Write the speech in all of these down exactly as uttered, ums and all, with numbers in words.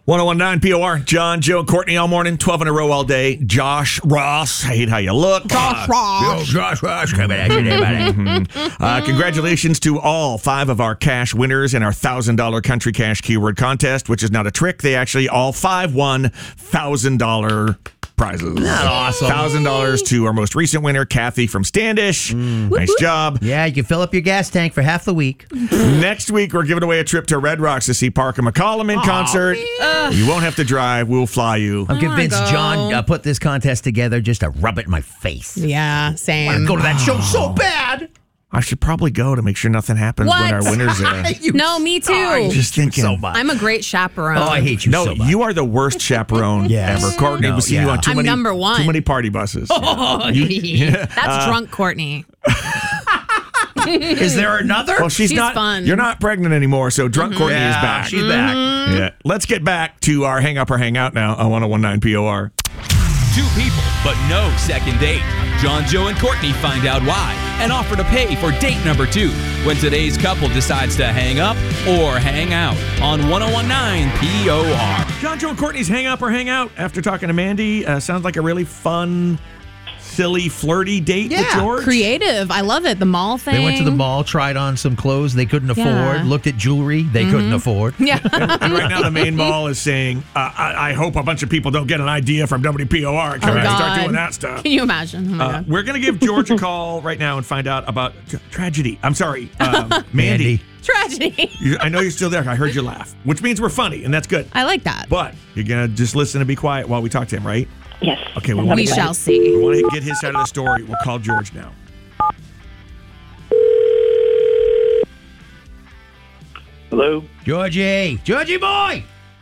one oh one point nine P O R, John, Joe, and Courtney all morning, twelve in a row all day. Josh Ross, I hate how you look. Josh Ross. Josh Ross, coming at you today, buddy. uh, congratulations to all five of our cash winners in our one thousand dollars Country Cash Keyword Contest, which is not a trick. They actually all five won one thousand dollars prizes. That's awesome. one thousand dollars to our most recent winner, Kathy from Standish. Mm. Nice job. Yeah, you can fill up your gas tank for half the week. Next week, we're giving away a trip to Red Rocks to see Parker McCollum in Aww, concert. Uh, you won't have to drive. We'll fly you. I'm convinced John uh, put this contest together just to rub it in my face. Yeah, same. I want to go to that show so bad. I should probably go to make sure nothing happens what? when our winners are. No, me too. I'm just thinking. So much. I'm a great chaperone. Oh, I hate you no, so much. you are the worst chaperone yes. ever. Courtney, no, we see yeah. you on too I'm many, number one. too many party buses. Oh, you, yeah. That's uh, drunk Courtney. Is there another? Well, she's, she's not. Fun. You're not pregnant anymore, so drunk Mm-hmm. Courtney yeah, is back. She's mm-hmm. back. Yeah. Let's get back to our hang up or hang out now on one oh one point nine P O R. Two people, but no second date. John, Joe, and Courtney find out why and offer to pay for date number two when today's couple decides to hang up or hang out on one oh one point nine P O R. John, Joe, and Courtney's hang up or hang out after talking to Mandy. Uh, sounds like a really fun, silly, flirty date yeah, with George. Creative. I love it. The mall thing. They went to the mall, tried on some clothes they couldn't afford, yeah. looked at jewelry they mm-hmm. couldn't afford. Yeah. and, and right now the main mall is saying, uh, I, I hope a bunch of people don't get an idea from W P O R and oh, start doing that stuff. Can you imagine? Oh, my uh, God. We're going to give George a call right now and find out about tra- tragedy. I'm sorry, um, Mandy. Mandy. Tragedy. You, I know you're still there. I heard you laugh, which means we're funny, and that's good. I like that. But you're going to just listen and be quiet while we talk to him, right? Yes. Okay, we, we wanna shall get, see. We want to get his side of the story. We'll call George now. Hello? Georgie. Georgie boy.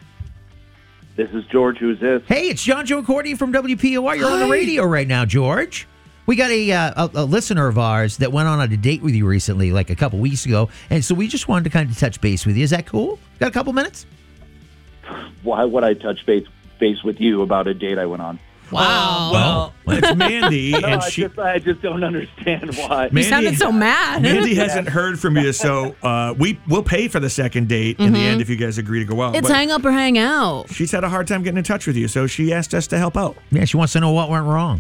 This is George. Who's this? Hey, it's John, Joe, and Courtney from W P O R. You're Hi. on the radio right now, George. We got a, uh, a a listener of ours that went on a date with you recently, like a couple weeks ago, and so we just wanted to kind of touch base with you. Is that cool? Got a couple minutes? Why would I touch base base with you about a date I went on? Wow. Well, it's Mandy, no, and I she. Just, I just don't understand why. Mandy, you sounded so mad. Mandy hasn't heard from you, so uh, we will pay for the second date in mm-hmm. the end if you guys agree to go out. It's but hang up or hang out. she's had a hard time getting in touch with you, so she asked us to help out. Yeah, she wants to know what went wrong.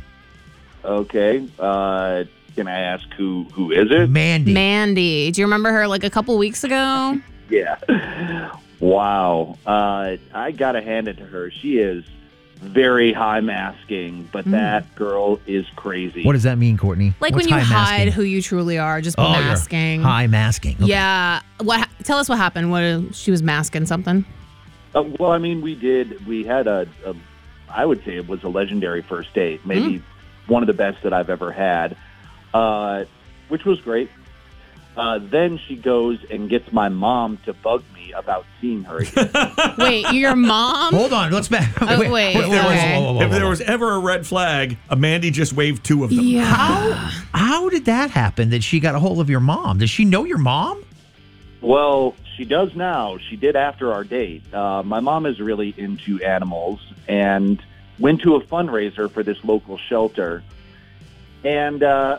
Okay. Uh, can I ask who who is it? Mandy. Mandy. Do you remember her like a couple weeks ago? Yeah. Wow. Uh, I gotta hand it to her. She is very high masking, but mm. that girl is crazy. What does that mean, Courtney? Like What's when you high hide masking? who you truly are, just oh, masking. High masking. Okay. Yeah. What? Ha- tell us what happened. What? She was masking something. Uh, well, I mean, we did. We had a, a. I would say it was a legendary first date. Maybe. Mm. One of the best that I've ever had, uh, which was great. Uh, then she goes and gets my mom to bug me about seeing her again. Wait, your mom? Hold on, let's back. Oh, wait. wait. If, there was, okay. whoa, whoa, whoa, if there was ever a red flag, Mandy just waved two of them. Yeah. How, how did that happen that she got a hold of your mom? Does she know your mom? Well, she does now. She did after our date. Uh, my mom is really into animals and went to a fundraiser for this local shelter. And, uh,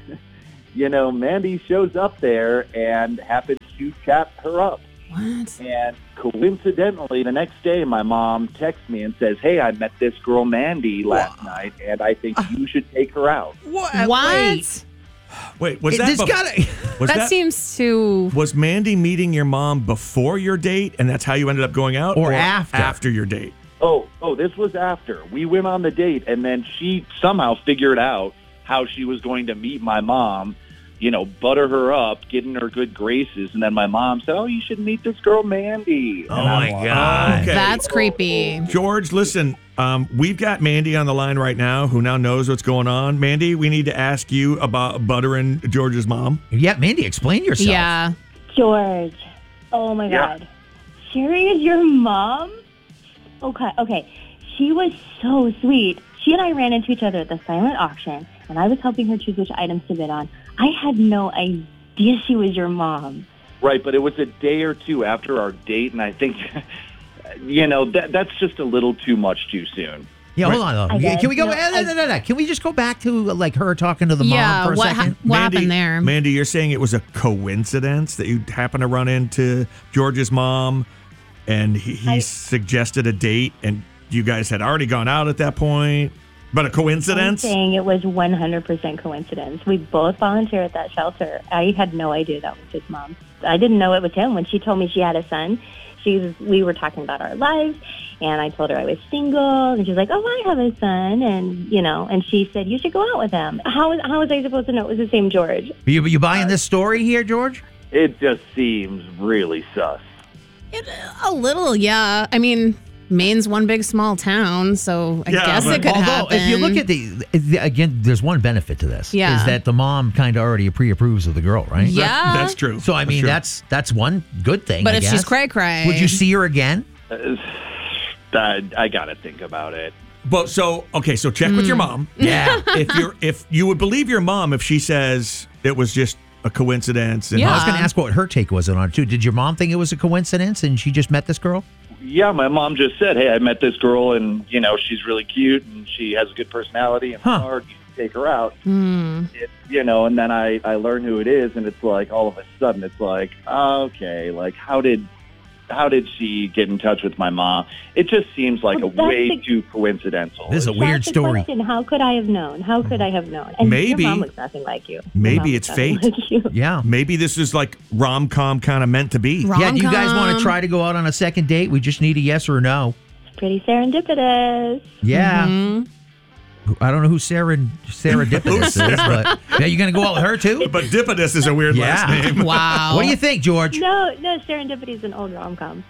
you know, Mandy shows up there and happens to chat her up. What? And coincidentally, the next day, my mom texts me and says, hey, I met this girl, Mandy, last what? night, and I think you should take her out. What? What? Wait, was it, that... Be- gotta, was that, that seems too... Was Mandy meeting your mom before your date, and that's how you ended up going out? Or, or after? After your date? Oh, oh, this was after. We went on the date, and then she somehow figured out how she was going to meet my mom, you know, butter her up, get in her good graces, and then my mom said, oh, you should meet this girl, Mandy. Oh, my like, God. Okay. That's creepy. George, listen, um, we've got Mandy on the line right now who now knows what's going on. Mandy, we need to ask you about buttering George's mom. Yeah, Mandy, explain yourself. Yeah. George. Oh, my yeah. God. Sherry is your mom? Okay, okay. She was so sweet. She and I ran into each other at the silent auction, and I was helping her choose which items to bid on. I had no idea she was your mom. Right, but it was a day or two after our date, and I think, you know, that that's just a little too much too soon. Yeah, hold on. Hold on. I Can we go? no, No, no, no, no. Can we just go back to like her talking to the yeah, mom for a what second? Ha- what Mandy, happened there? Mandy, you're saying it was a coincidence that you happened to run into George's mom and he, he I- suggested a date, and you guys had already gone out at that point. But a I'm coincidence? saying it was one hundred percent coincidence. We both volunteered at that shelter. I had no idea that was his mom. I didn't know it was him. When she told me she had a son, she was, we were talking about our lives, and I told her I was single, and she's like, oh, I have a son, and, you know, and she said, you should go out with him. How, how was I supposed to know it was the same George? You, you buying this story here, George? It just seems really sus. It, a little, yeah. I mean, Maine's one big small town, so I Yeah, guess but- it could Although, happen. if you look at the, the again, there's one benefit to this. Yeah. Is that the mom kind of already pre-approves of the girl, right? Yeah. That's true. So, I That's mean, true. that's that's one good thing. But I if guess. she's cray-cray. Would you see her again? Uh, I, I got to think about it. But so, okay, so check with your mom. Yeah. if you're if you would believe your mom if she says it was just a coincidence. And Yeah. I was going to ask what her take was on it, too. Did your mom think it was a coincidence and she just met this girl? Yeah, my mom just said, hey, I met this girl, and, you know, she's really cute, and she has a good personality, and Huh. hard, you should take her out. Hmm. It, you know, and then I, I learn who it is, and it's like, all of a sudden, it's like, okay, like, how did how did she get in touch with my mom? It just seems like Well, a that's way the- too coincidental. This is a weird That's the story. question. How could I have known? How could I have known? And Maybe- your mom looks nothing like you. Your maybe mom it's looks nothing fate. like you. Yeah. Maybe this is like rom-com kind of meant to be. Rom- Yeah, do you guys want Rom-com. to try to go out on a second date? We just need a yes or a no. It's pretty serendipitous. Yeah. Mhm. I don't know who Sarah Serendipitous is, but yeah, you going to go out with her too? But Dipidus is a weird Yeah. last name. Wow. What do you think, George? No, no, Serendipity is an old rom-com.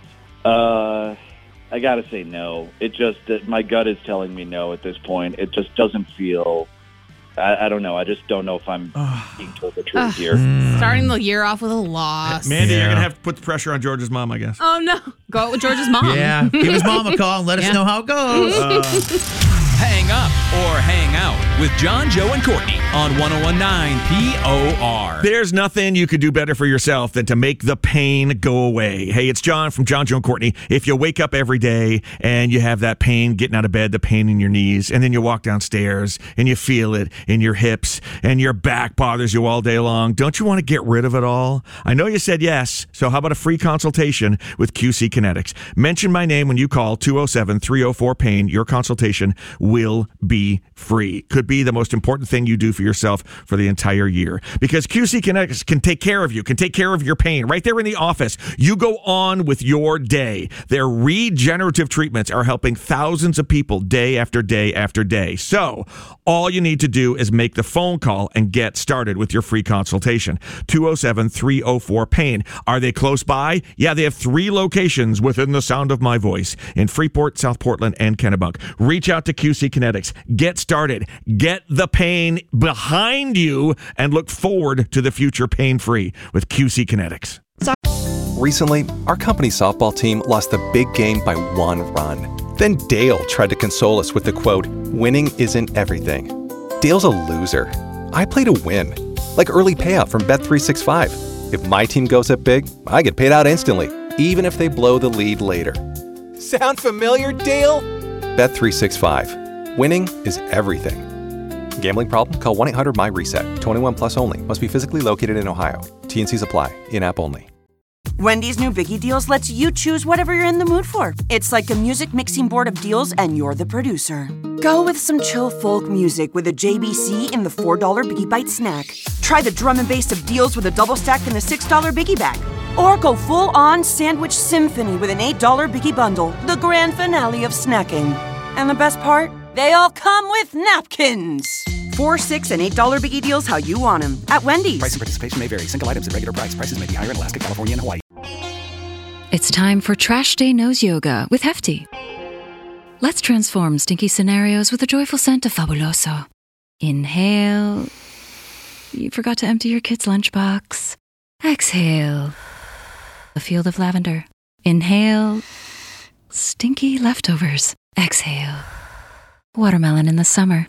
Uh, I got to say no. It just, uh, my gut is telling me no at this point. It just doesn't feel, I, I don't know. I just don't know if I'm being told the truth here. Starting the year off with a loss. Mandy, Yeah. you're going to have to put the pressure on George's mom, I guess. Oh, no. Go out with George's mom. Yeah, give his mom a call and let us Yeah. know how it goes. Hang up or hang out with John, Joe, and Courtney on one oh one point nine P O R. There's nothing you could do better for yourself than to make the pain go away. Hey, it's John from John, Joe, and Courtney. If you wake up every day and you have that pain getting out of bed, the pain in your knees, and then you walk downstairs and you feel it in your hips and your back bothers you all day long, don't you want to get rid of it all? I know you said yes, so how about a free consultation with Q C Kinetics? Mention my name when you call two oh seven, three oh four, PAIN. Your consultation will be free. Could be the most important thing you do for yourself for the entire year, because Q C Kinetics can take care of you, can take care of your pain right there in the office. You go on with your day. Their regenerative treatments are helping thousands of people day after day after day. So all you need to do is make the phone call and get started with your free consultation. two oh seven, three oh four, PAIN. Are they close by? Yeah, they have three locations within the sound of my voice in Freeport, South Portland, and Kennebunk. Reach out to Q C Kinetics. Get started. Get the pain behind you and look forward to the future pain-free with Q C Kinetics. Recently, our company's softball team lost the big game by one run. Then Dale tried to console us with the quote, "Winning isn't everything." Dale's a loser. I play to win. Like early payout from Bet three sixty-five. If my team goes up big, I get paid out instantly, even if they blow the lead later. Sound familiar, Dale? Bet three sixty-five. Winning is everything. Gambling problem? Call one eight hundred my reset. twenty-one plus only. Must be physically located in Ohio. T N Cs apply. In-app only. Wendy's new Biggie Deals lets you choose whatever you're in the mood for. It's like a music mixing board of deals, and you're the producer. Go with some chill folk music with a J B C in the four dollar Biggie Bite snack. Try the drum and bass of deals with a double stack in the six dollar Biggie Bag. Or go full-on sandwich symphony with an eight dollar Biggie Bundle, the grand finale of snacking. And the best part? They all come with napkins. Four, six, and eight dollar Biggie Deals how you want them at Wendy's. Price and participation may vary. Single items at regular price. Prices may be higher in Alaska, California, and Hawaii. It's time for Trash Day Nose Yoga with Hefty. Let's transform stinky scenarios with the joyful scent of Fabuloso. Inhale. You forgot to empty your kid's lunchbox. Exhale. A field of lavender. Inhale. Stinky leftovers. Exhale. Watermelon in the summer.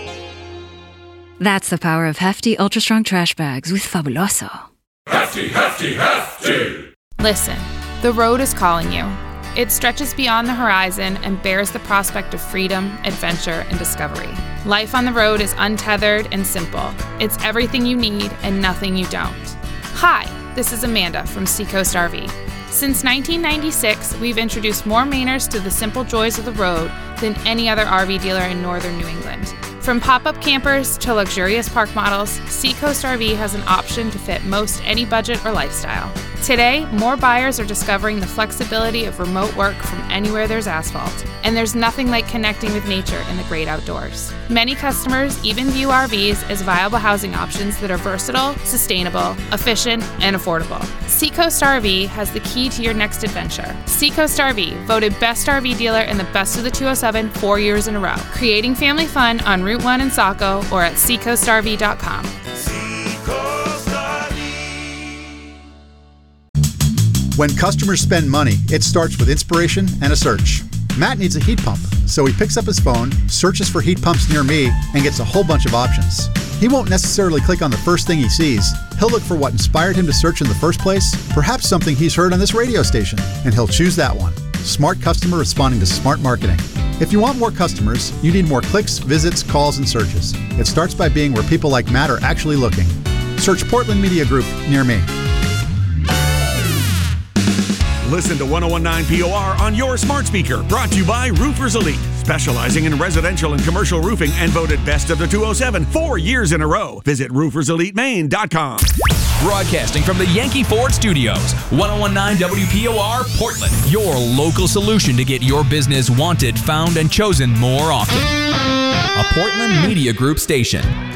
That's the power of Hefty Ultra Strong Trash Bags with Fabuloso. Hefty, hefty, hefty! Listen, the road is calling you. It stretches beyond the horizon and bears the prospect of freedom, adventure, and discovery. Life on the road is untethered and simple. It's everything you need and nothing you don't. Hi, this is Amanda from Seacoast R V. Since nineteen ninety-six, we've introduced more Mainers to the simple joys of the road than any other R V dealer in northern New England. From pop-up campers to luxurious park models, Seacoast R V has an option to fit most any budget or lifestyle. Today, more buyers are discovering the flexibility of remote work from anywhere there's asphalt, and there's nothing like connecting with nature in the great outdoors. Many customers even view R Vs as viable housing options that are versatile, sustainable, efficient, and affordable. Seacoast R V has the key to your next adventure. Seacoast R V, voted Best R V Dealer in the Best of the two oh seven four years in a row. Creating family fun on Route one in Saco or at seacoast r v dot com. When customers spend money, it starts with inspiration and a search. Matt needs a heat pump, so he picks up his phone, searches for heat pumps near me, and gets a whole bunch of options. He won't necessarily click on the first thing he sees. He'll look for what inspired him to search in the first place, perhaps something he's heard on this radio station, and he'll choose that one. Smart customer responding to smart marketing. If you want more customers, you need more clicks, visits, calls, and searches. It starts by being where people like Matt are actually looking. Search Portland Media Group near me. Listen to ten nineteen P O R on your smart speaker. Brought to you by Roofers Elite, specializing in residential and commercial roofing and voted Best of the two oh seven four years in a row. Visit roofers elite maine dot com. Broadcasting from the Yankee Ford Studios, ten nineteen W P O R Portland, your local solution to get your business wanted, found, and chosen more often. A Portland Media Group station.